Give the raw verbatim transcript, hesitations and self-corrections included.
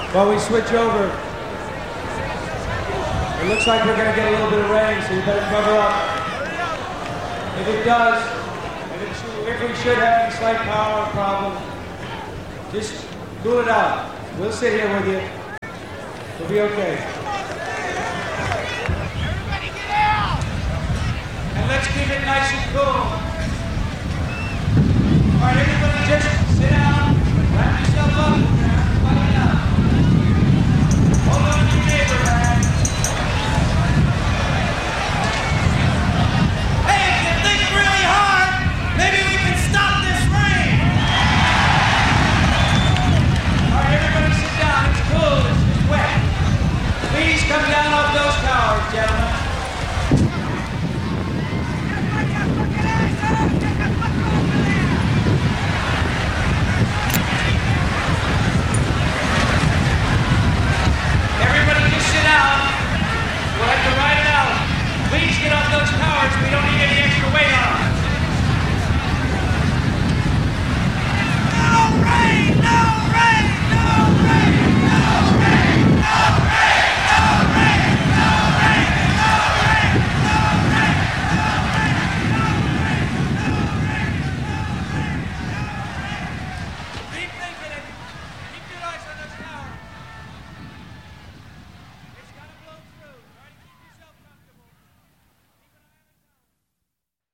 While we switch over, it looks like we're going to get a little bit of rain, so you better cover up. If it does, if, it should, if we should have any slight power problem, just cool it out. We'll sit here with you. We'll be okay. Everybody get out! And let's keep it nice and cool. All right, everybody just